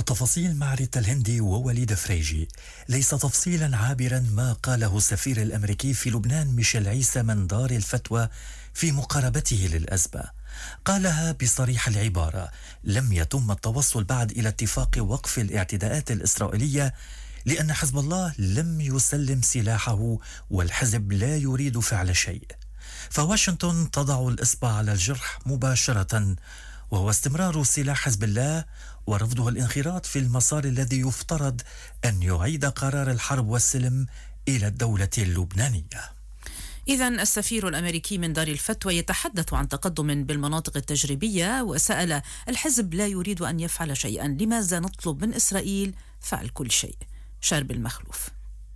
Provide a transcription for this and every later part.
التفاصيل مع ريتا الهندي ووليد فريجي. ليس تفصيلا عابرا ما قاله السفير الأمريكي في لبنان ميشيل عيسى من دار الفتوى في مقاربته للأزمة. قالها بصريح العبارة: لم يتم التوصل بعد إلى اتفاق وقف الاعتداءات الإسرائيلية لأن حزب الله لم يسلم سلاحه والحزب لا يريد فعل شيء. فواشنطن تضع الإصبع على الجرح مباشرة، وهو استمرار سلاح حزب الله ورفضه الانخراط في المسار الذي يفترض أن يعيد قرار الحرب والسلم إلى الدولة اللبنانية. إذن السفير الأمريكي من دار الفتوى يتحدث عن تقدم بالمناطق التجريبية، وسأل: الحزب لا يريد أن يفعل شيئا، لماذا نطلب من إسرائيل فعل كل شيء؟ شارب المخلوف.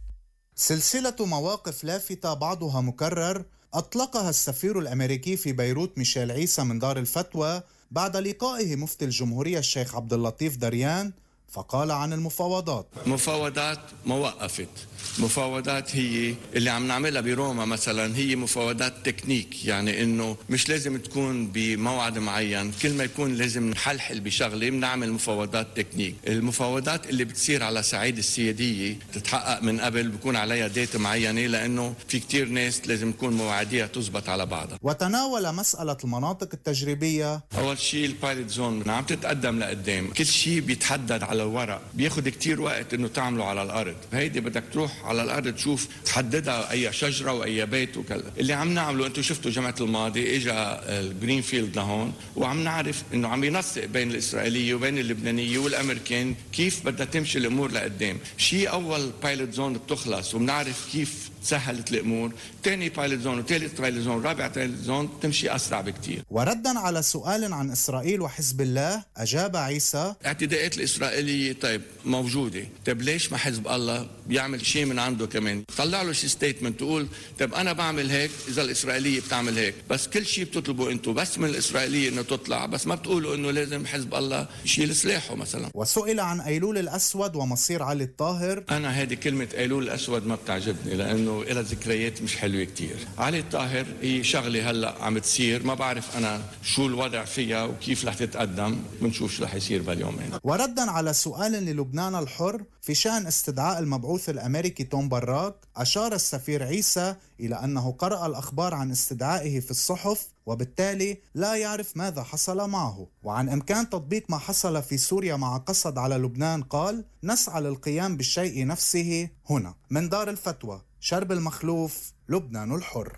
سلسلة مواقف لافتة بعضها مكرر أطلقها السفير الأمريكي في بيروت ميشيل عيسى من دار الفتوى بعد لقائه مفتي الجمهورية الشيخ عبد اللطيف دريان، فقال عن المفاوضات: مفاوضات ما وقفت. مفاوضات هي اللي عم نعملها بروما مثلا، هي مفاوضات تكنيك، يعني انه مش لازم تكون بموعد معين، كل ما يكون لازم نحلحل بشغله بنعمل مفاوضات تكنيك. المفاوضات اللي بتصير على صعيد السيادية تتحقق من قبل، بكون عليها ديت معينة، لانه في كتير ناس لازم تكون مواعيدها تزبط على بعضها. وتناول مسألة المناطق التجريبية. اول شيء البايلوت زون عم تتقدم لقدام، كل شيء بيتحدد على الورق، بياخد كتير وقت انه تعمله على الارض. هيدي بدك تروح على الارض تشوف تحددها اي شجره واي بيت وكذا. اللي عم نعمله انتم شفتوا جمعه الماضي اجى الجرينفيلد لهون، وعم نعرف انه عم ينسق بين الاسرائيليه وبين اللبنانيه والامريكان كيف بدها تمشي الامور لقدام. شيء اول بايلوت زون بتخلص وبنعرف كيف سهلت الامور، ثاني بايلوت زون وثالث بايلوت زون رابع بايلوت زون تمشي اسرع بكتير. وردا على سؤال عن اسرائيل وحزب الله اجاب عيسى: اعتداءات الاسرائيليه طيب موجوده، طيب ليش ما حزب الله بيعمل شيء من عنده كمان؟ طلع له شي ستيتمنت تقول طيب انا بعمل هيك اذا الاسرائيليه بتعمل هيك، بس كل شيء بتطلبوا انتم بس من الاسرائيليه انه تطلع، بس ما بتقولوا انه لازم حزب الله يشيل سلاحه مثلا. وسئل عن ايلول الاسود ومصير علي الطاهر: انا هذه كلمه ايلول الاسود ما بتعجبني، لانه إلها ذكريات مش حلوة كتير. علي الطاهر هي شغلة هلأ عم تصير، ما بعرف أنا شو الوضع فيها وكيف رح تتقدم، بنشوف شو رح يصير باليومين. وردا على سؤال للبنان الحر في شأن استدعاء المبعوث الأمريكي توم براك، أشار السفير عيسى إلى أنه قرأ الأخبار عن استدعائه في الصحف وبالتالي لا يعرف ماذا حصل معه. وعن إمكان تطبيق ما حصل في سوريا مع قصد على لبنان قال: نسعى للقيام بالشيء نفسه هنا. من دار الفتوى، شرب المخلوف، لبنان الحر.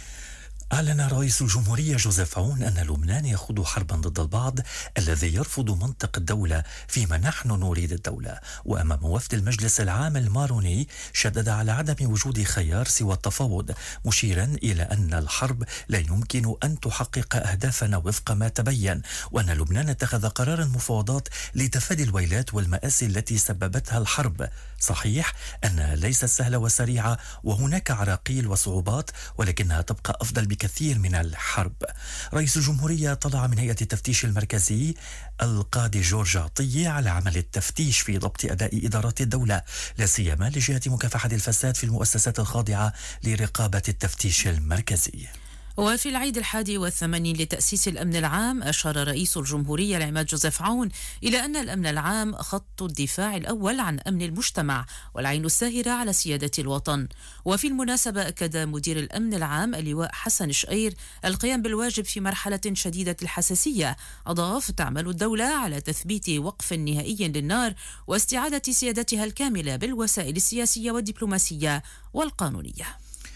أعلن رئيس الجمهورية جوزيف عون أن لبنان يخوض حربا ضد البعض الذي يرفض منطق الدولة فيما نحن نريد الدولة. وأمام وفد المجلس العام الماروني شدد على عدم وجود خيار سوى التفاوض، مشيرا إلى أن الحرب لا يمكن أن تحقق أهدافنا وفق ما تبين، وأن لبنان اتخذ قرار المفاوضات لتفادي الويلات والمآسي التي سببتها الحرب. صحيح أنها ليست سهلة وسريعة وهناك عراقيل وصعوبات، ولكنها تبقى أفضل بكثير من الحرب. رئيس الجمهورية طلع من هيئة التفتيش المركزي القاضي جورج عطية على عمل التفتيش في ضبط أداء إدارات الدولة، لا سيما لجهة مكافحة الفساد في المؤسسات الخاضعة لرقابة التفتيش المركزي. وفي العيد 81 لتأسيس الأمن العام، أشار رئيس الجمهورية العماد جوزيف عون إلى أن الأمن العام خط الدفاع الأول عن أمن المجتمع والعين الساهرة على سيادة الوطن. وفي المناسبة أكد مدير الأمن العام اللواء حسن شقير القيام بالواجب في مرحلة شديدة الحساسية. أضاف: تعمل الدولة على تثبيت وقف نهائي للنار واستعادة سيادتها الكاملة بالوسائل السياسية والدبلوماسية والقانونية.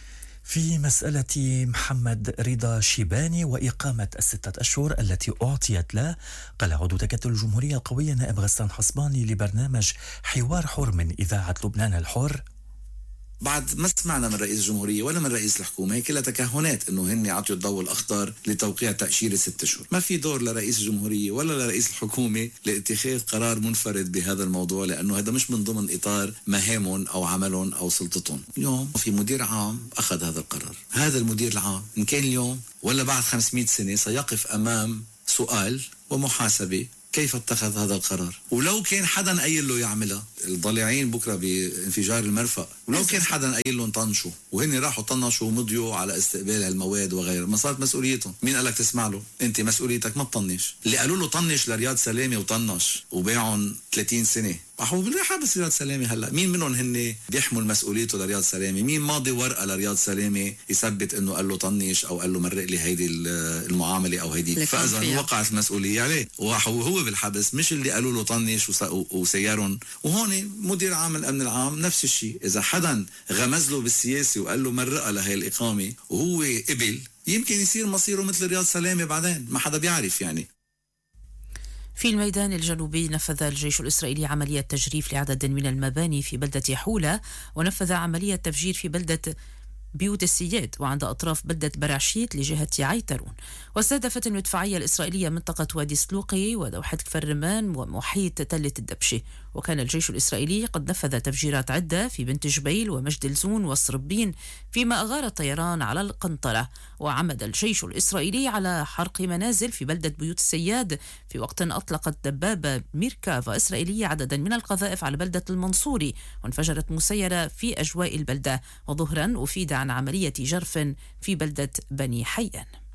في مسألة محمد رضا شيباني وإقامة ال6 أشهر التي أعطيت له، قال عضو تكتل الجمهورية القوية نائب غسان حصباني لبرنامج حوار حر من إذاعة لبنان الحر: بعد ما سمعنا من رئيس الجمهورية ولا من رئيس الحكومة هي كلها تكهنات انه هن عطوا الضوء الاخضر لتوقيع تأشيرة 6 أشهر. ما في دور لرئيس الجمهورية ولا لرئيس الحكومة لاتخاذ قرار منفرد بهذا الموضوع، لانه هذا مش من ضمن اطار مهامهم او عملهم او سلطتهم. اليوم في مدير عام اخذ هذا القرار، هذا المدير العام ان كان اليوم ولا بعد 500 سنة سيقف امام سؤال ومحاسبة كيف اتخذ هذا القرار؟ ولو كان حدا قايل له يعملها، الضالعين بكره بانفجار المرفأ، ولو كان حدا قايل لهم طنشوا وهن راحوا طنشوا ومضيوا على استقبال هالمواد وغيرها، ما صارت مسؤوليتهم. مين قال لك تسمع له؟ انت مسؤوليتك ما تطنش. اللي قالوا له طنش لرياض سلامه وطنش وباعهم 30 سنه راحوا بالحبس رياض سلامه. هلا مين منهم هن بيحمل مسؤوليته لرياض سلامه؟ مين ماضي ورقه لرياض سلامه يثبت انه قال له طنش او قال له مرق لي هيدي المعامله او هيدي؟ فاذا وقعت المسؤوليه عليه وهو بالحبس، مش اللي قالوا له طنش وسيارهم. وهون مدير عام الامن العام نفس الشيء، اذا حدا غمز له بالسياسه وقال له مرقها لهي الاقامه وهو قبل، يمكن يصير مصيره مثل رياض سلامه بعدين، ما حدا بيعرف يعني. في الميدان الجنوبي نفذ الجيش الإسرائيلي عملية تجريف لعدد من المباني في بلدة حولة، ونفذ عملية تفجير في بلدة بيوت السياد وعند أطراف بلدة براشيت لجهة عيترون. واستهدفت المدفعية الإسرائيلية منطقة وادي سلوقي ودوحة كفر رمان ومحيط تلة الدبشة. وكان الجيش الإسرائيلي قد نفذ تفجيرات عدة في بنت جبيل ومجد الزون والصربين، فيما أغار الطيران على القنطرة. وعمد الجيش الإسرائيلي على حرق منازل في بلدة بيوت السياد، في وقت أطلقت دبابة ميركافا إسرائيلية عددا من القذائف على بلدة المنصوري، وانفجرت مسيرة في أجواء البلدة. وظهرا أفيد عن عملية جرف في بلدة بني حيان.